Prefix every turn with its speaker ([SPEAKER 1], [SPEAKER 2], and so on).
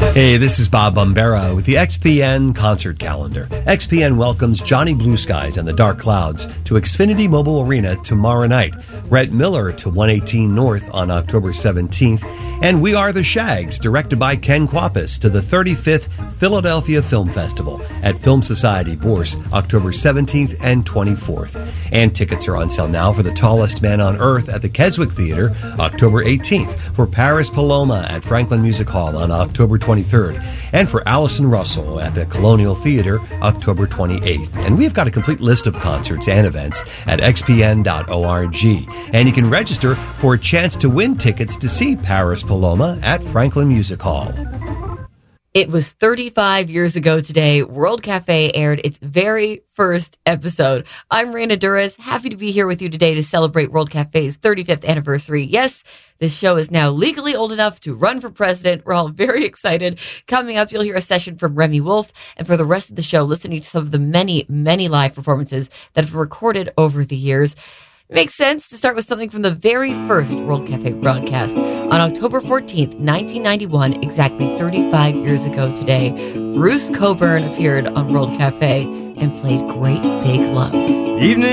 [SPEAKER 1] Hey, this is Bob Bombera with the XPN concert calendar. XPN welcomes Johnny Blue Skies and the Dark Clouds to Xfinity Mobile Arena tomorrow night. Rhett Miller to 118 North on October 17th. And We Are the Shags, directed by Ken Kwapis, to the 35th Philadelphia Film Festival at Film Society Bourse, October 17th and 24th. And tickets are on sale now for The Tallest Man on Earth at the Keswick Theater, October 18th, for Paris Paloma at Franklin Music Hall on October 23rd, and for Allison Russell at the Colonial Theater, October 28th. And we've got a complete list of concerts and events at xpn.org. And you can register for a chance to win tickets to see Paris Paloma at Franklin Music Hall.
[SPEAKER 2] It was 35 years ago today. World Cafe aired its very first episode. I'm Raina Duras, happy to be here with you today to celebrate World Cafe's 35th anniversary. Yes, this show is now legally old enough to run for president. We're all very excited. Coming up, you'll hear a session from Remy Wolf. And for the rest of the show, listening to some of the many, many live performances that have been recorded over the years. It makes sense to start with something from the very first World Cafe broadcast. On October 14th, 1991, exactly 35 years ago today, Bruce Cockburn appeared on World Cafe and played Great Big Love.
[SPEAKER 3] Evening.